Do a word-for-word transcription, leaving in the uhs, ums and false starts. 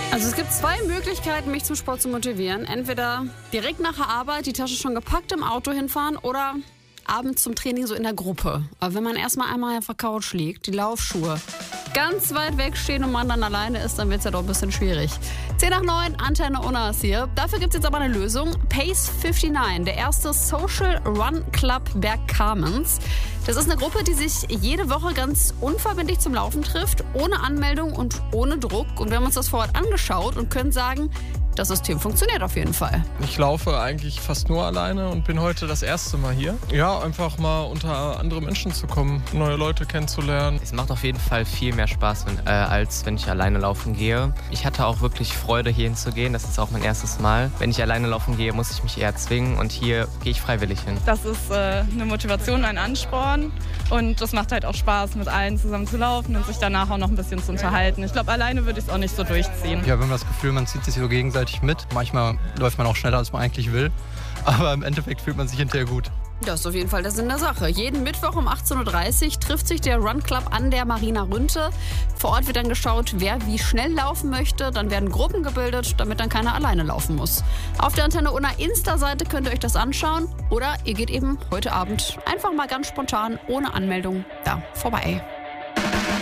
Also es gibt zwei Möglichkeiten, mich zum Sport zu motivieren. Entweder direkt nach der Arbeit, die Tasche schon gepackt, im Auto hinfahren oder abends zum Training so in der Gruppe. Aber wenn man erstmal einmal auf der Couch liegt, die Laufschuhe ganz weit weg stehen und man dann alleine ist, dann wird es ja doch ein bisschen schwierig. zehn nach neun, Antenne Unas hier. Dafür gibt es jetzt aber eine Lösung. Pace neunundfünfzig, der erste Social Run Club Bergkamens. Das ist eine Gruppe, die sich jede Woche ganz unverbindlich zum Laufen trifft, ohne Anmeldung und ohne Druck. Und wir haben uns das vor Ort angeschaut und können sagen, das System funktioniert auf jeden Fall. Ich laufe eigentlich fast nur alleine und bin heute das erste Mal hier. Ja, einfach mal unter andere Menschen zu kommen, neue Leute kennenzulernen. Es macht auf jeden Fall viel mehr Spaß, wenn, äh, als wenn ich alleine laufen gehe. Ich hatte auch wirklich Freude, hier hinzugehen. Das ist auch mein erstes Mal. Wenn ich alleine laufen gehe, muss ich mich eher zwingen und hier gehe ich freiwillig hin. Das ist äh, eine Motivation, ein Ansporn und das macht halt auch Spaß, mit allen zusammen zu laufen und sich danach auch noch ein bisschen zu unterhalten. Ich glaube, alleine würde ich es auch nicht so durchziehen. Ja, wir haben das Gefühl, man zieht sich so gegenseitig mit. Manchmal läuft man auch schneller, als man eigentlich will. Aber im Endeffekt fühlt man sich hinterher gut. Das ist auf jeden Fall der Sinn der Sache. Jeden Mittwoch um achtzehn Uhr dreißig trifft sich der Run Club an der Marina Rünte. Vor Ort wird dann geschaut, wer wie schnell laufen möchte. Dann werden Gruppen gebildet, damit dann keiner alleine laufen muss. Auf der Antenne Unna Insta-Seite könnt ihr euch das anschauen. Oder ihr geht eben heute Abend einfach mal ganz spontan, ohne Anmeldung, da vorbei.